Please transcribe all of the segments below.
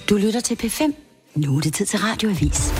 Du lytter til P5. Nu er det tid til Radioavis.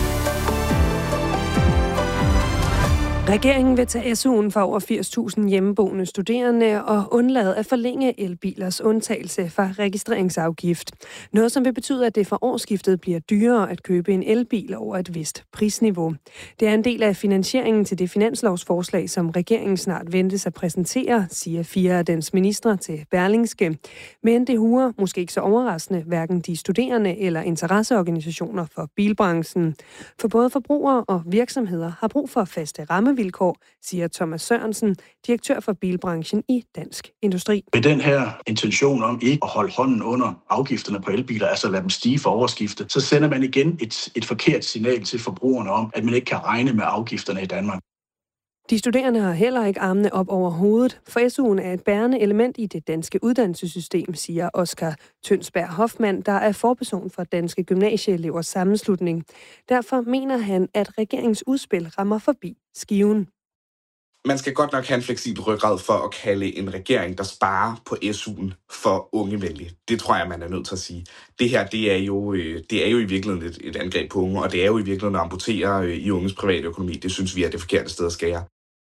Regeringen vil tage SU'en for over 80.000 hjemmeboende studerende og undlade at forlænge elbilers undtagelse fra registreringsafgift. Noget, som vil betyde, at det for årsskiftet bliver dyrere at købe en elbil over et vist prisniveau. Det er en del af finansieringen til det finanslovsforslag, som regeringen snart ventes at præsentere, siger 4 af dens ministre til Berlingske. Men det huer, måske ikke så overraskende, hverken de studerende eller interesseorganisationer for bilbranchen. For både forbrugere og virksomheder har brug for faste rammevilkår, siger Thomas Sørensen, direktør for bilbranchen i Dansk Industri. Med den her intention om ikke at holde hånden under afgifterne på elbiler, altså lade dem stige for overskiftet, så sender man igen et forkert signal til forbrugerne om, at man ikke kan regne med afgifterne i Danmark. De studerende har heller ikke armene op over hovedet, for SU'en er et bærende element i det danske uddannelsessystem, siger Oskar Tønsberg Hoffmann, der er forperson for Danske Gymnasieelevers Sammenslutning. Derfor mener han, at regeringens udspil rammer forbi skiven. Man skal godt nok have en fleksibel ryggrad for at kalde en regering, der sparer på SU'en for ungevenlig. Det tror jeg, man er nødt til at sige. Det her, det er jo i virkeligheden et angreb på unge, og det er jo i virkeligheden at amputere i unges private økonomi. Det synes vi er det forkerte sted at skære.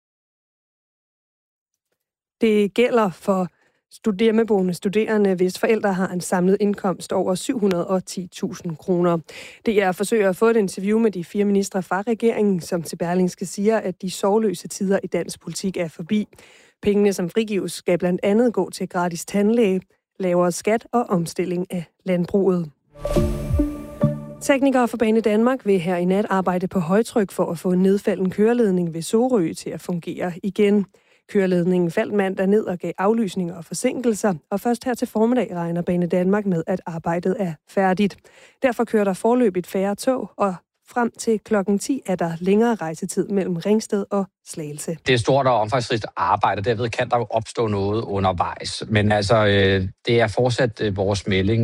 Det gælder for hjemmeboende studerende, hvis forældre har en samlet indkomst over 710.000 kroner. Det er forsøger at få et interview med de 4 ministre fra regeringen, som til Berlingske siger, at de sorgløse tider i dansk politik er forbi. Pengene, som frigives, skal blandt andet gå til gratis tandlæge, lavere skat og omstilling af landbruget. Teknikere for Banedanmark vil her i nat arbejde på højtryk for at få en nedfalden køreledning ved Sorø til at fungere igen. Køreledningen faldt mandag ned og gav aflysninger og forsinkelser, og først her til formiddag regner Banedanmark med, at arbejdet er færdigt. Derfor kører der foreløbigt færre tog, og frem til klokken 10 er der længere rejsetid mellem Ringsted og Slagelse. Det er stort og omfangsrigt arbejde, derved kan der jo opstå noget undervejs. Men altså, det er fortsat vores melding.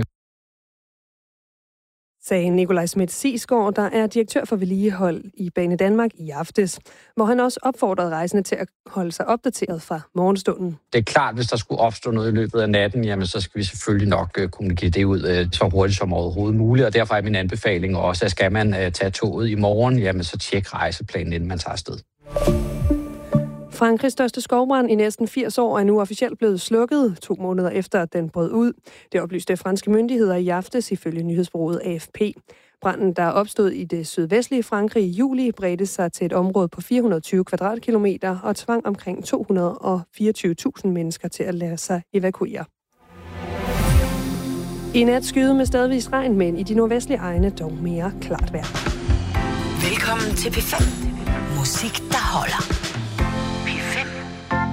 Sagde Nikolaj Schmidt-Sigsgaard, der er direktør for vedligehold i Banedanmark i aftes, hvor han også opfordrede rejsende til at holde sig opdateret fra morgenstunden. Det er klart, hvis der skulle opstå noget i løbet af natten, jamen så skal vi selvfølgelig nok kommunikere det ud så hurtigt som overhovedet muligt, og derfor er min anbefaling også, at skal man tage toget i morgen, jamen så tjek rejseplanen, inden man tager afsted. Frankrigs største skovbrand i næsten 80 år er nu officielt blevet slukket 2 måneder efter, at den brød ud. Det oplyste franske myndigheder i aftes ifølge nyhedsbureauet AFP. Branden, der opstod i det sydvestlige Frankrig i juli, bredte sig til et område på 420 kvadratkilometer og tvang omkring 224.000 mennesker til at lade sig evakuere. I nat skyde med stedvis regn, men i de nordvestlige egne dog mere klart vejr. Velkommen til P5. Musik, der holder.